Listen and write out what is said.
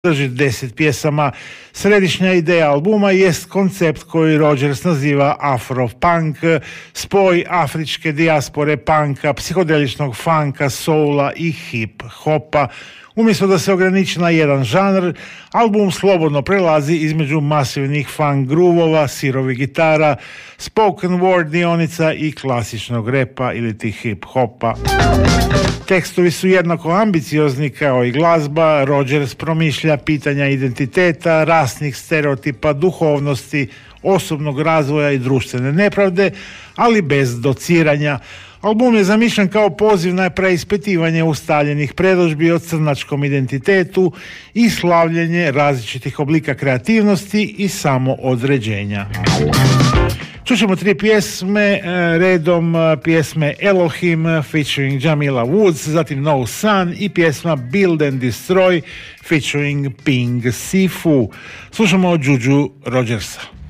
drži 10 pjesama. Središnja ideja albuma jest koncept koji Rodgers naziva afro-punk, spoj afričke dijaspore punka, psihodeličnog funka, soula i hip-hopa. Umjesto da se ograniči na jedan žanr, album slobodno prelazi između masivnih funk groovova, sirovih gitara, spoken word dionica i klasičnog repa ili ti hip-hopa. Tekstovi su jednako ambiciozni kao i glazba. Rodgers promišlja pitanja identiteta, rasnih stereotipa, duhovnosti, osobnog razvoja i društvene nepravde, ali bez dociranja. Album je zamišljen kao poziv na preispitivanje ustaljenih predodžbi o crnačkom identitetu i slavljenje različitih oblika kreativnosti i samoodređenja. Čućemo 3 pjesme, redom pjesme Elohim featuring Jamila Woods, zatim No Sun i pjesma Build and Destroy featuring Pink Sifu. Slušamo Juju Rodgersa.